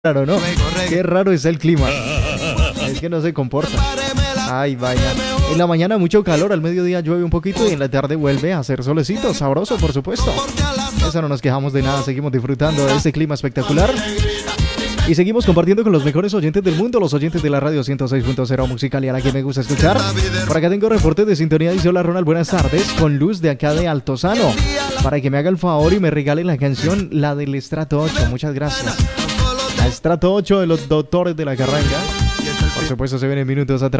Raro, ¿no? Qué raro es el clima. Es que no se comporta. Ay, vaina. En la mañana mucho calor, al mediodía llueve un poquito y en la tarde vuelve a hacer solecito, sabroso, por supuesto. Eso no nos quejamos de nada, seguimos disfrutando de este clima espectacular. Y seguimos compartiendo con los mejores oyentes del mundo, los oyentes de la radio 106.0 musical y a la que me gusta escuchar. Por acá tengo reporte de sintonía, dice: hola Ronald, buenas tardes, con Luz de acá de Altozano, para que me haga el favor y me regale la canción, la del Estrato 8, muchas gracias. La Estrato 8 de los Doctores de la Carranga. Por supuesto se vienen minutos atrás.